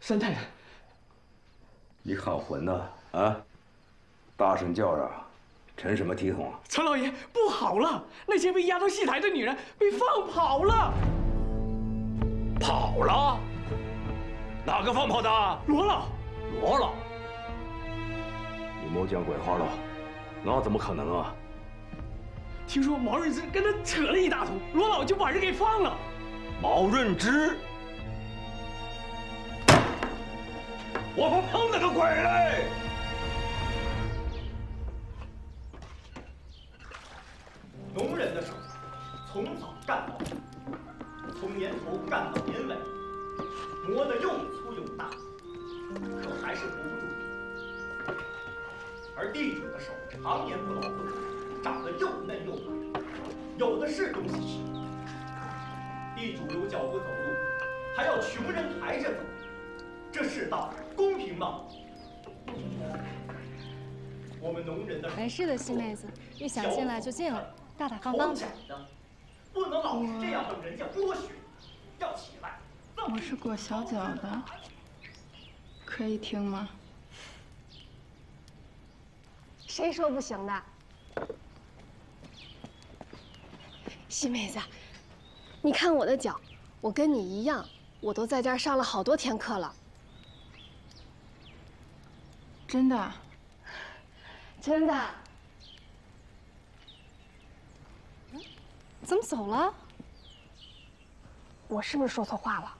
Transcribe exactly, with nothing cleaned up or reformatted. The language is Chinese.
三太太， 你好混呐啊！大声叫嚷，成什么体统啊？ 陈老爷，不好了！那些被押到戏台的女人被放跑了。 跑了？哪个放跑的？ 罗老。 罗老？你莫讲鬼话了，那怎么可能啊？ 听说毛润之跟他扯了一大通，罗老就把人给放了。 毛润之？我不碰那个鬼嘞！ 农人的手从早干到晚，从年头干到年尾，磨得又粗又大，可还是扶不住。而地主的手常年不劳动，长得又嫩又白，有的是东西吃。地主有脚不走路，还要穷人抬着走，这世道公平吗？我们农人的没事的，西妹子，一想进来就进来，大大方方的。 不能老是这样让人家剥削，要起来。 我是裹小脚的，可以听吗？ 谁说不行的？西妹子，你看我的脚，我跟你一样，我都在这儿上了好多天课了。 真的？ 真的。怎么走了？我是不是说错话了？